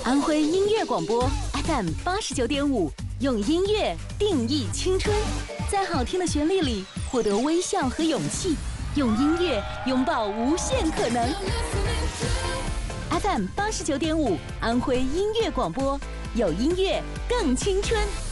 安徽音乐广播 FM 89.5，用音乐定义青春，在好听的旋律里获得微笑和勇气，用音乐拥抱无限可能。FM 89.5，安徽音乐广播，有音乐更青春。